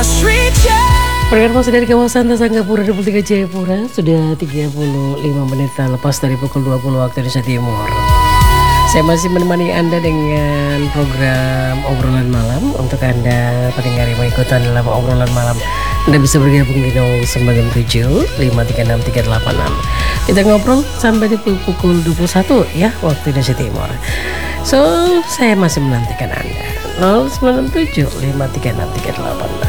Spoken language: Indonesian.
Pendengar masih dari kawasan Tasanggapura 23 Jayapura. Sudah 35 menit lepas dari pukul 20 waktu Indonesia Timur. Saya masih menemani Anda dengan program obrolan malam. Untuk Anda pendengar yang mengikuti dalam obrolan malam, Anda bisa bergabung di 097 536 386. Kita ngobrol sampai di pukul 21 ya waktu Indonesia Timur. So, saya masih menantikan Anda. 0967 536 386.